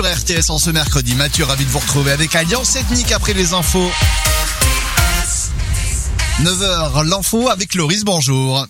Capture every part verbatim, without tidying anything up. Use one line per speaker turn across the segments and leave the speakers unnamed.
R T S en ce mercredi. Mathieu, ravi de vous retrouver avec Alliance Ethnique après les infos. neuf heures, l'info avec Loris, bonjour.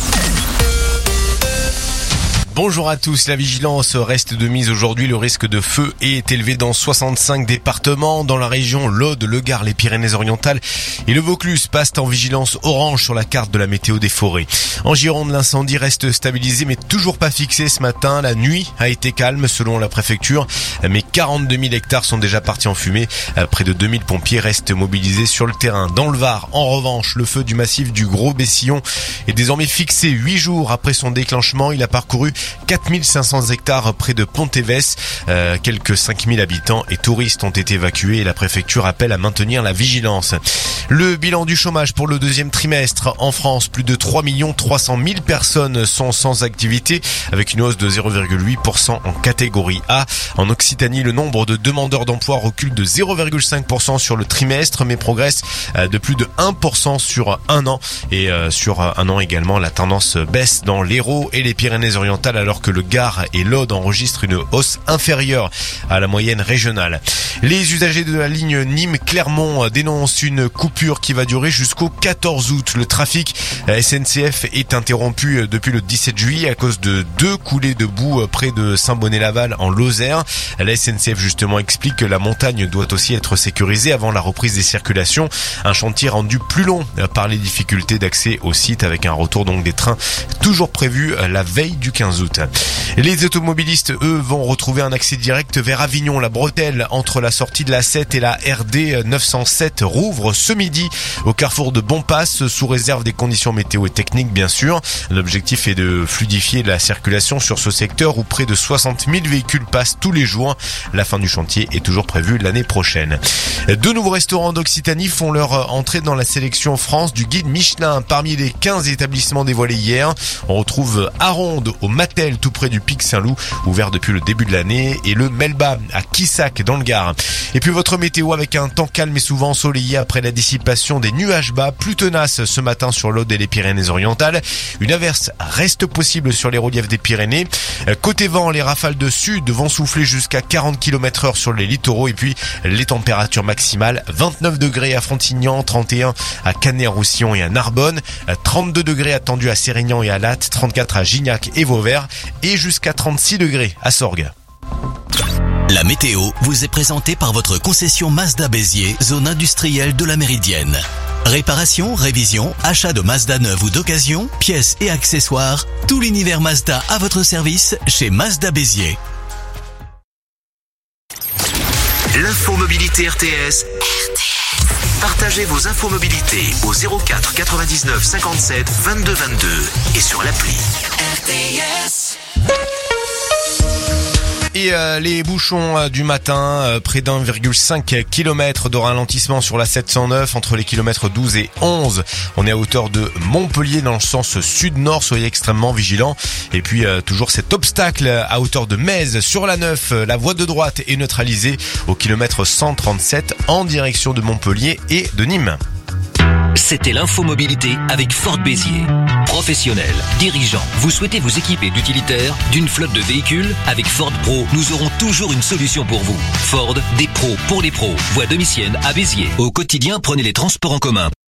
Bonjour à tous, la vigilance reste de mise aujourd'hui. Le risque de feu est élevé dans soixante-cinq départements. Dans la région, l'Aude, le Gard, les Pyrénées-Orientales et le Vaucluse passent en vigilance orange sur la carte de la météo des forêts. En Gironde, l'incendie reste stabilisé mais toujours pas fixé ce matin. La nuit a été calme selon la préfecture, mais quarante-deux mille hectares sont déjà partis en fumée. Près de deux mille pompiers restent mobilisés sur le terrain. Dans le Var, en revanche, le feu du massif du Gros Bessillon est désormais fixé huit jours après son déclenchement. Il a parcouru quatre mille cinq cents hectares près de Pontévès. Euh, quelques cinq mille habitants et touristes ont été évacués et la préfecture appelle à maintenir la vigilance. Le bilan du chômage pour le deuxième trimestre. En France, plus de trois millions trois cent mille personnes sont sans activité avec une hausse de zéro virgule huit pour cent en catégorie A. En Occitanie, le nombre de demandeurs d'emploi recule de zéro virgule cinq pour cent sur le trimestre mais progresse de plus de un pour cent sur un an. Et sur un an également, la tendance baisse dans l'Hérault et les Pyrénées-Orientales alors que le Gard et l'Aude enregistrent une hausse inférieure à la moyenne régionale. Les usagers de la ligne Nîmes-Clermont dénoncent une coupure qui va durer jusqu'au quatorze août. Le trafic S N C F est interrompu depuis le dix-sept juillet à cause de deux coulées de boue près de Saint-Bonnet-Laval en Lozère. La S N C F justement explique que la montagne doit aussi être sécurisée avant la reprise des circulations. Un chantier rendu plus long par les difficultés d'accès au site avec un retour donc des trains toujours prévu la veille du quinze août. Les automobilistes, eux, vont retrouver un accès direct vers Avignon. La bretelle entre la sortie de l'A sept et la R D neuf cent sept rouvre ce midi au carrefour de Bonpass, sous réserve des conditions météo et techniques bien sûr. L'objectif est de fluidifier la circulation sur ce secteur où près de soixante mille véhicules passent tous les jours. La fin du chantier est toujours prévue l'année prochaine. Deux nouveaux restaurants d'Occitanie font leur entrée dans la sélection France du guide Michelin. Parmi les quinze établissements dévoilés hier, on retrouve Aronde au Mattel, tout près du Pic Saint-Loup, ouvert depuis le début de l'année, et le Melba à Quissac dans le Gard. Et puis votre météo avec un temps calme et souvent ensoleillé après la dissipation des nuages bas, plus tenaces ce matin sur l'Aude et les Pyrénées-Orientales. Une averse reste possible sur les reliefs des Pyrénées. Côté vent, les rafales de sud vont souffler jusqu'à quarante kilomètres heure sur les littoraux et puis les températures maximales vingt-neuf degrés à Frontignan, trente et un à Canet-Roussillon et à Narbonne, trente-deux degrés attendus à Sérignan et à Latte, trente-quatre à Gignac et Vauvert et jusqu'à trente-six degrés à Sorgues.
La météo vous est présentée par votre concession Mazda Béziers, zone industrielle de la Méridienne. Réparation, révision, achat de Mazda neuve ou d'occasion, pièces et accessoires, tout l'univers Mazda à votre service chez Mazda Béziers.
L'info mobilité R T S. R T S. Partagez vos infos mobilité au zéro quatre quatre-vingt-dix-neuf cinquante-sept vingt-deux vingt-deux et sur l'appli. R T S.
Et euh, les bouchons euh, du matin, euh, près d'un virgule cinq kilomètres de ralentissement sur la sept cent neuf entre les kilomètres douze et onze. On est à hauteur de Montpellier dans le sens sud-nord, soyez extrêmement vigilants. Et puis euh, toujours cet obstacle à hauteur de Metz sur la neuf, la voie de droite est neutralisée au kilomètre cent trente-sept en direction de Montpellier et de Nîmes.
C'était l'info mobilité avec Ford Béziers. Professionnels, dirigeants, vous souhaitez vous équiper d'utilitaires, d'une flotte de véhicules? Avec Ford Pro, nous aurons toujours une solution pour vous. Ford, des pros pour les pros. Voie Domitienne à Béziers. Au quotidien, prenez les transports en commun.